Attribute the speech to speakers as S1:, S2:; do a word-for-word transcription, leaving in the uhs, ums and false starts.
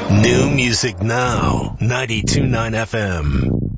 S1: New music now. ninety-two point nine F M.